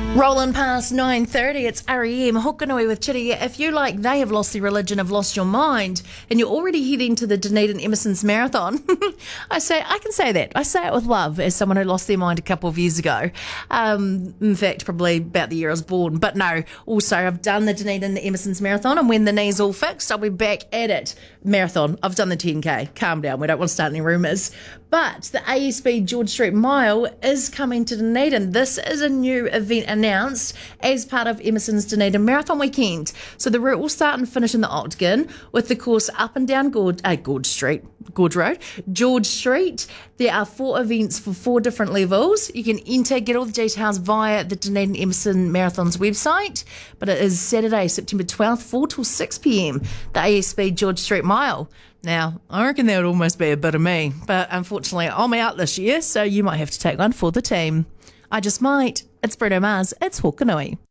Rolling past 9:30, it's REM Hokanui with Chitty. If you like They Have Lost Their Religion, Have Lost Your Mind, and you're already heading to the Dunedin Emerson's Marathon, I can say that. I say it with love as someone who lost their mind a couple of years ago. In fact, probably about the year I was born. But no, also I've done the Dunedin Emerson's Marathon, and when the knee's all fixed, I'll be back at it. Marathon. I've done the 10K. Calm down. We don't want to start any rumours. But the ASB George Street Mile is coming to Dunedin. This is a new event announced as part of Emerson's Dunedin Marathon Weekend. So the route will start and finish in the Octagon with the course up and down George Street. There are 4 events for 4 different levels. You can enter, get all the details via the Dunedin Emerson Marathon's website. But it is Saturday, September 12th, 4 till 6 p.m, the ASB George Street Mile. Now, I reckon that would almost be a bit of me, but unfortunately I'm out this year, so you might have to take one for the team. I just might. It's Bruno Mars. It's Hokanui.